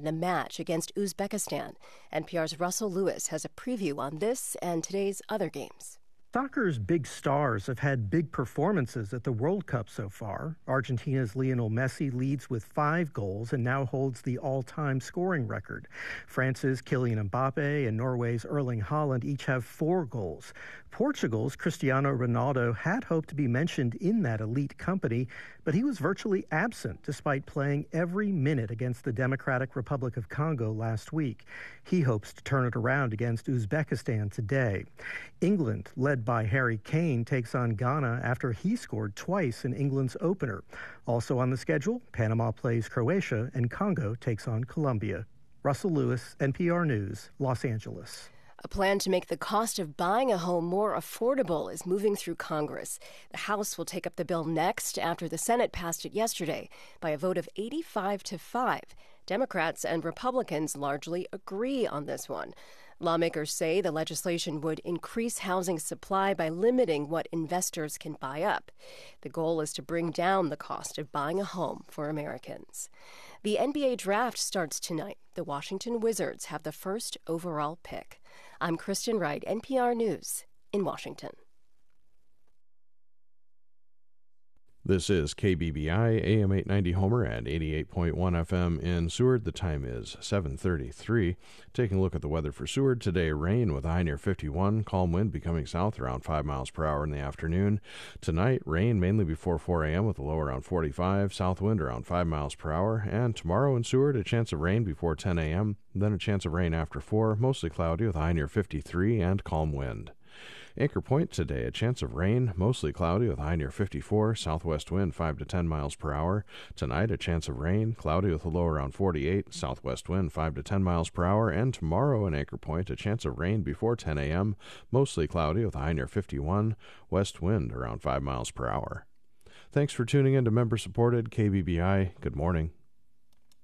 in a match against Uzbekistan. NPR's Russell Lewis has a preview on this and today's other games. Soccer's big stars have had big performances at the World Cup so far. Argentina's Lionel Messi leads with 5 goals and now holds the all-time scoring record. France's Kylian Mbappe and Norway's Erling Haaland each have 4 goals. Portugal's Cristiano Ronaldo had hoped to be mentioned in that elite company, but he was virtually absent despite playing every minute against the Democratic Republic of Congo last week. He hopes to turn it around against Uzbekistan today. England, led by Harry Kane, takes on Ghana after he scored twice in England's opener. Also on the schedule, Panama plays Croatia and Congo takes on Colombia. Russell Lewis, NPR News, Los Angeles. A plan to make the cost of buying a home more affordable is moving through Congress. The House will take up the bill next after the Senate passed it yesterday by a vote of 85-5. Democrats and Republicans largely agree on this one. Lawmakers say the legislation would increase housing supply by limiting what investors can buy up. The goal is to bring down the cost of buying a home for Americans. The NBA draft starts tonight. The Washington Wizards have the first overall pick. I'm Kristen Wright, NPR News in Washington. This is KBBI, AM 890 Homer and 88.1 FM in Seward. The time is 7:33. Taking a look at the weather for Seward. Today, rain with a high near 51. Calm wind becoming south around 5 miles per hour in the afternoon. Tonight, rain mainly before 4 a.m. with a low around 45. South wind around 5 miles per hour. And tomorrow in Seward, a chance of rain before 10 a.m. Then a chance of rain after 4. Mostly cloudy with a high near 53 and calm wind. Anchor Point today, a chance of rain, mostly cloudy with a high near 54, southwest wind 5 to 10 miles per hour. Tonight, a chance of rain, cloudy with a low around 48, southwest wind 5 to 10 miles per hour. And tomorrow in Anchor Point, a chance of rain before 10 a.m., mostly cloudy with a high near 51, west wind around 5 miles per hour. Thanks for tuning in to member-supported KBBI. Good morning.